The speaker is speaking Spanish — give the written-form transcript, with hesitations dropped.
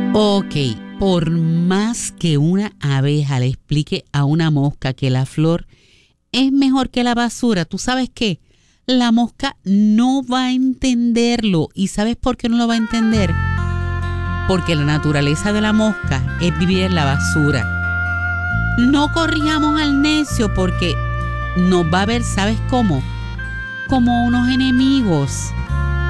Ok, por más que una abeja le explique a una mosca que la flor es mejor que la basura, ¿tú sabes qué? La mosca no va a entenderlo. ¿Y sabes por qué no lo va a entender? Porque la naturaleza de la mosca es vivir en la basura. No corrijamos al necio porque nos va a ver, ¿sabes cómo? Como unos enemigos.